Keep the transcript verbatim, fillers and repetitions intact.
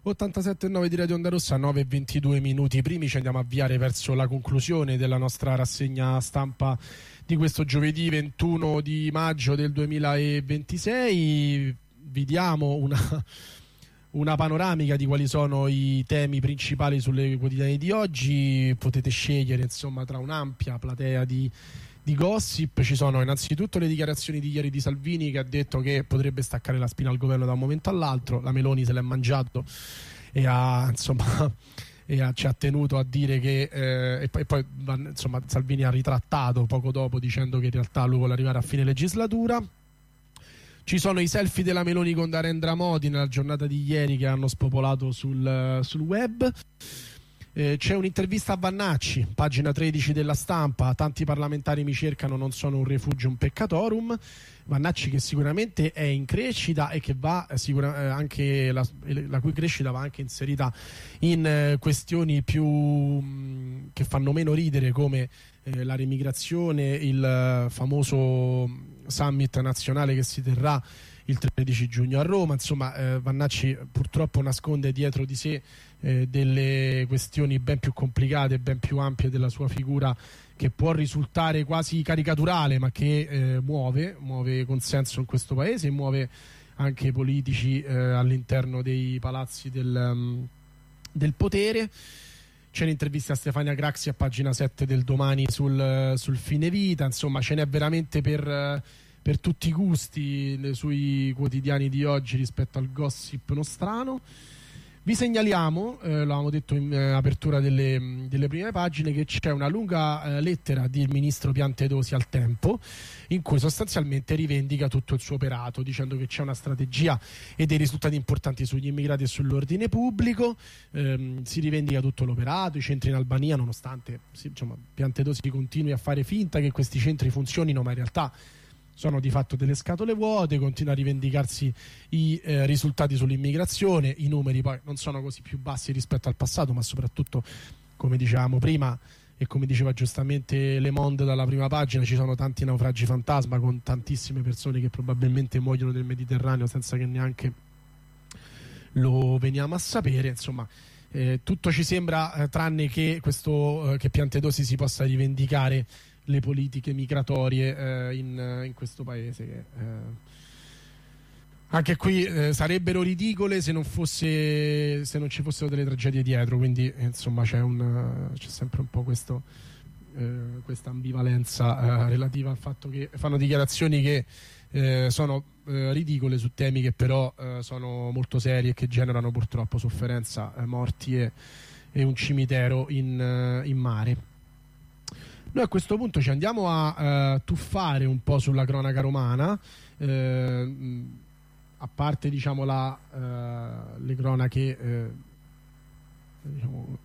ottantasette virgola nove di Radio Onda Rossa, nove e ventidue minuti primi, ci andiamo a avviare verso la conclusione della nostra rassegna stampa di questo giovedì ventuno di maggio del duemilaventisei. Vi diamo una, una panoramica di quali sono i temi principali sulle quotidiane di oggi. Potete scegliere insomma tra un'ampia platea di di gossip. Ci sono innanzitutto le dichiarazioni di ieri di Salvini, che ha detto che potrebbe staccare la spina al governo da un momento all'altro. La Meloni se l'è mangiato e ha insomma e ha, ci ha tenuto a dire che eh, e poi, e poi insomma Salvini ha ritrattato poco dopo dicendo che in realtà lui vuole arrivare a fine legislatura. Ci sono i selfie della Meloni con Narendra Modi nella giornata di ieri che hanno spopolato sul, sul web. Eh, c'è un'intervista a Vannacci, pagina tredici della Stampa: tanti parlamentari mi cercano, non sono un refugio, un peccatorum. Vannacci che sicuramente è in crescita e che va eh, sicura, eh, anche la, la cui crescita va anche inserita in eh, questioni più mh, che fanno meno ridere, come eh, la remigrazione, il eh, famoso summit nazionale che si terrà il tredici giugno a Roma. Insomma, eh, Vannacci purtroppo nasconde dietro di sé eh, delle questioni ben più complicate, ben più ampie della sua figura, che può risultare quasi caricaturale, ma che eh, muove, muove consenso in questo paese e muove anche i politici eh, all'interno dei palazzi del, um, del potere. C'è l'intervista a Stefania Craxi a pagina sette del Domani sul, sul fine vita. Insomma, ce n'è veramente per... per tutti i gusti sui quotidiani di oggi rispetto al gossip nostrano. Vi segnaliamo, eh, l'avevamo detto in eh, apertura delle, delle prime pagine, che c'è una lunga eh, lettera del ministro Piantedosi al Tempo, in cui sostanzialmente rivendica tutto il suo operato, dicendo che c'è una strategia e dei risultati importanti sugli immigrati e sull'ordine pubblico. ehm, si rivendica tutto l'operato, i centri in Albania, nonostante sì, insomma, Piantedosi continui a fare finta che questi centri funzionino, ma in realtà sono di fatto delle scatole vuote. Continua a rivendicarsi i eh, risultati sull'immigrazione. I numeri poi non sono così più bassi rispetto al passato, ma soprattutto, come dicevamo prima e come diceva giustamente Le Monde dalla prima pagina, ci sono tanti naufragi fantasma, con tantissime persone che probabilmente muoiono nel Mediterraneo senza che neanche lo veniamo a sapere. Insomma, eh, tutto ci sembra eh, tranne che questo eh, che Piantedosi si possa rivendicare le politiche migratorie eh, in, in questo paese, che eh, anche qui eh, sarebbero ridicole se non fosse se non ci fossero delle tragedie dietro. Quindi eh, insomma c'è un c'è sempre un po' questo eh, questa ambivalenza eh, relativa al fatto che fanno dichiarazioni che eh, sono eh, ridicole su temi che però eh, sono molto seri e che generano purtroppo sofferenza, eh, morti e, e un cimitero in, eh, in mare. Noi a questo punto ci andiamo a uh, tuffare un po' sulla cronaca romana, eh, a parte diciamo la, uh, le cronache eh, diciamo,